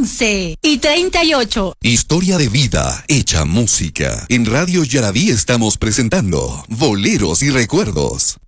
11:38. Historia de vida hecha música. En Radio Yaraví estamos presentando Boleros y Recuerdos.